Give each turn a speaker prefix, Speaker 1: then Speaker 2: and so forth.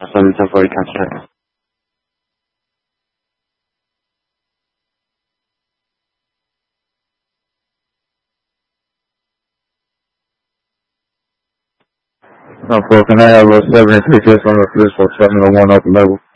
Speaker 1: Some 1040 construct. Can I have a 73 just on the police for 701 open level?